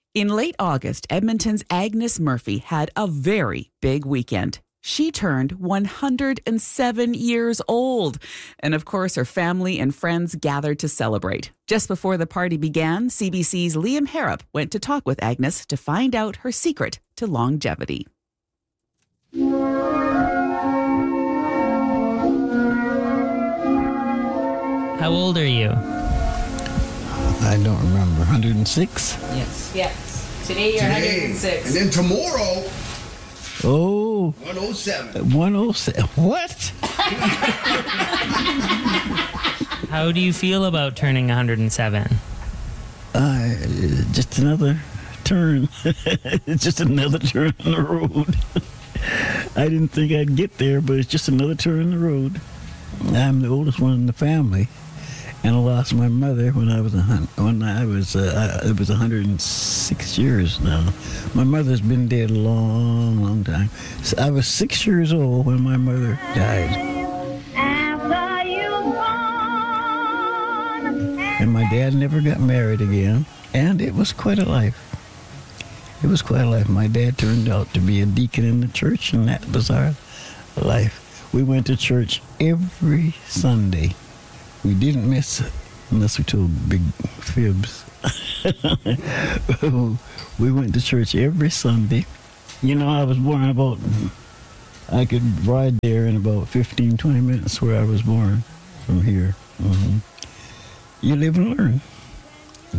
In late August, Edmonton's Agnes Murphy had a very big weekend. She turned 107 years old. And of course, her family and friends gathered to celebrate. Just before the party began, CBC's Liam Harrop went to talk with Agnes to find out her secret to longevity. How old are you? I don't remember. 106? Yes. Today you're 106. And then tomorrow, Oh, 107. 107. What? How do you feel about turning 107? Just another turn. It's just another turn on the road. I didn't think I'd get there, but it's just another turn on the road. I'm the oldest one in the family, and I lost my mother when I was 106 years now. My mother's been dead a long, long time. So I was 6 years old when my mother died. And my dad never got married again, and it was quite a life. It was quite a life. My dad turned out to be a deacon in the church, and that was our life. We went to church every Sunday. We didn't miss it unless we told big fibs. We went to church every Sunday. You know, I was born I could ride there in about 15, 20 minutes where I was born from here. You live and learn.